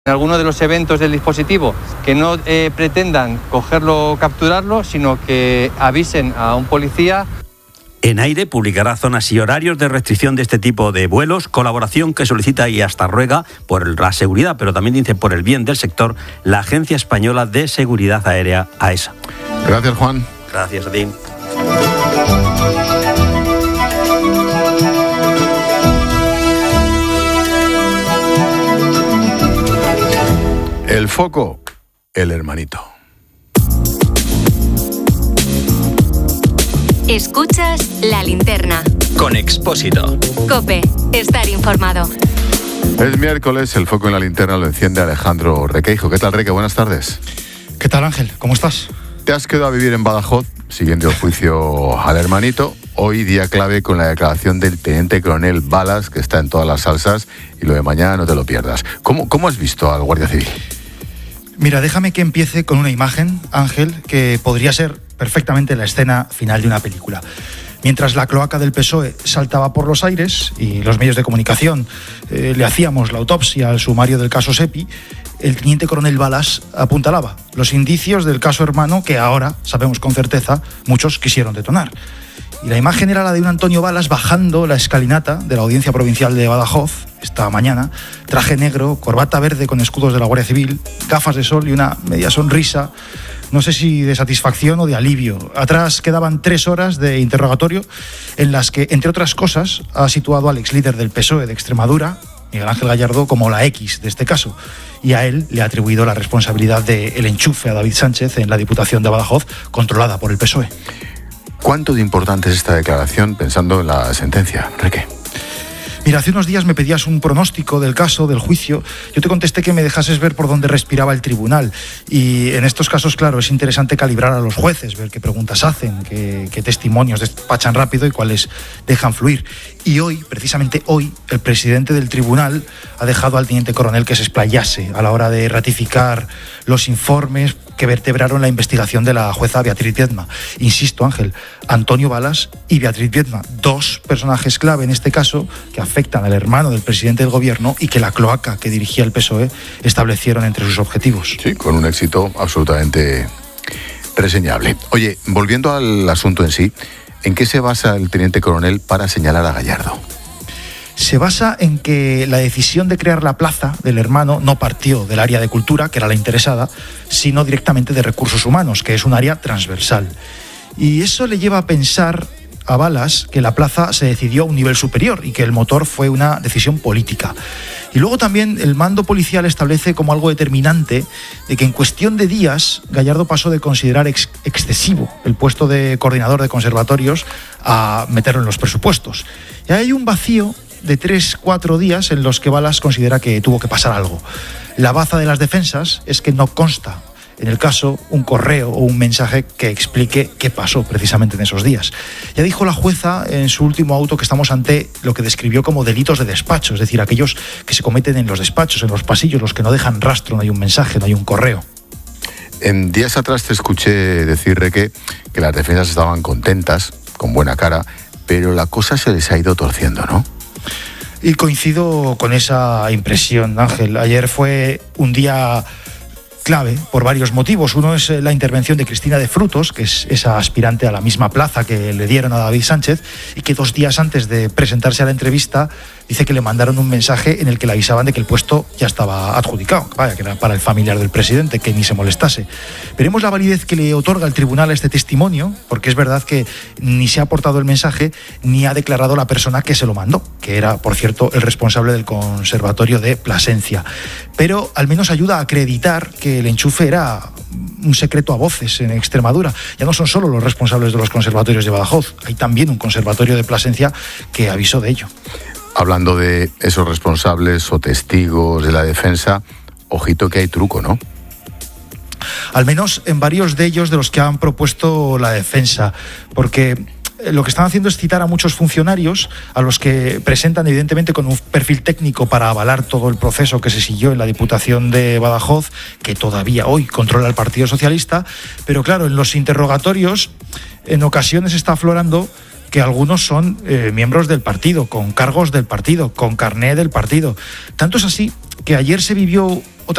En alguno de los eventos del dispositivo que no pretendan cogerlo o capturarlo, sino que avisen a un policía. ENAIRE publicará zonas y horarios de restricción de este tipo de vuelos, colaboración que solicita y hasta ruega por la seguridad, pero también dice por el bien del sector, la Agencia Española de Seguridad Aérea, AESA. Gracias, Juan. Gracias a ti. El foco, el hermanito. Escuchas La Linterna. Con Expósito. COPE. Estar informado. Es miércoles, el foco en la linterna lo enciende Alejandro Requeijo. ¿Qué tal, Reque? Buenas tardes. ¿Qué tal, Ángel? ¿Cómo estás? Te has quedado a vivir en Badajoz, siguiendo el juicio al hermanito. Hoy día clave con la declaración del teniente coronel Balas, que está en todas las salsas, y lo de mañana no te lo pierdas. ¿Cómo has visto al Guardia Civil? Mira, déjame que empiece con una imagen, Ángel, que podría ser perfectamente la escena final de una película. Mientras la cloaca del PSOE saltaba por los aires y los medios de comunicación le hacíamos la autopsia al sumario del caso Sepi, el teniente coronel Balas apuntalaba los indicios del caso Hermano que ahora, sabemos con certeza, muchos quisieron detonar. Y la imagen era la de un Antonio Balas bajando la escalinata de la Audiencia Provincial de Badajoz esta mañana, traje negro, corbata verde con escudos de la Guardia Civil, gafas de sol y una media sonrisa, no sé si de satisfacción o de alivio. Atrás quedaban 3 horas de interrogatorio en las que, entre otras cosas, ha situado al exlíder del PSOE de Extremadura, Miguel Ángel Gallardó, como la X de este caso, y a él le ha atribuido la responsabilidad del enchufe a David Sánchez en la Diputación de Badajoz, controlada por el PSOE. ¿Cuánto de importante es esta declaración pensando en la sentencia, Reque? Mira, hace unos días me pedías un pronóstico del caso, del juicio. Yo te contesté que me dejases ver por dónde respiraba el tribunal. Y en estos casos, claro, es interesante calibrar a los jueces, ver qué preguntas hacen, qué testimonios despachan rápido y cuáles dejan fluir. Y hoy, precisamente hoy, el presidente del tribunal ha dejado al teniente coronel que se explayase a la hora de ratificar los informes que vertebraron la investigación de la jueza Beatriz Viedma. Insisto, Ángel, Antonio Balas y Beatriz Viedma, 2 personajes clave en este caso que afectan al hermano del presidente del gobierno y que la cloaca que dirigía el PSOE establecieron entre sus objetivos. Sí, con un éxito absolutamente reseñable. Oye, volviendo al asunto en sí, ¿en qué se basa el teniente coronel para señalar a Gallardo? Se basa en que la decisión de crear la plaza del hermano no partió del área de cultura, que era la interesada, sino directamente de recursos humanos, que es un área transversal. Y eso le lleva a pensar a Balas que la plaza se decidió a un nivel superior y que el motor fue una decisión política. Y luego también el mando policial establece como algo determinante de que en cuestión de días Gallardo pasó de considerar excesivo el puesto de coordinador de conservatorios a meterlo en los presupuestos. Y hay un vacío de 3-4 días en los que Balas considera que tuvo que pasar algo. La baza de las defensas es que no consta en el caso un correo o un mensaje que explique qué pasó precisamente en esos días. Ya dijo la jueza en su último auto que estamos ante lo que describió como delitos de despacho, es decir, aquellos que se cometen en los despachos, en los pasillos, los que no dejan rastro, no hay un mensaje, no hay un correo. En días atrás te escuché decir, Reque, que las defensas estaban contentas, con buena cara, pero la cosa se les ha ido torciendo, ¿no? Y coincido con esa impresión, Ángel. Ayer fue un día clave por varios motivos. Uno es la intervención de Cristina de Frutos, que es esa aspirante a la misma plaza que le dieron a David Sánchez y que 2 días antes de presentarse a la entrevista dice que le mandaron un mensaje en el que le avisaban de que el puesto ya estaba adjudicado, vaya, que era para el familiar del presidente, que ni se molestase. Veremos la validez que le otorga el tribunal a este testimonio, porque es verdad que ni se ha aportado el mensaje ni ha declarado la persona que se lo mandó, que era, por cierto, el responsable del conservatorio de Plasencia. Pero al menos ayuda a acreditar que el enchufe era un secreto a voces en Extremadura. Ya no son solo los responsables de los conservatorios de Badajoz, hay también un conservatorio de Plasencia que avisó de ello. Hablando de esos responsables o testigos de la defensa, ojito que hay truco, ¿no? Al menos en varios de ellos de los que han propuesto la defensa, porque lo que están haciendo es citar a muchos funcionarios a los que presentan evidentemente con un perfil técnico para avalar todo el proceso que se siguió en la Diputación de Badajoz, que todavía hoy controla el Partido Socialista, pero claro, en los interrogatorios en ocasiones está aflorando que algunos son miembros del partido, con cargos del partido, con carné del partido. Tanto es así que ayer se vivió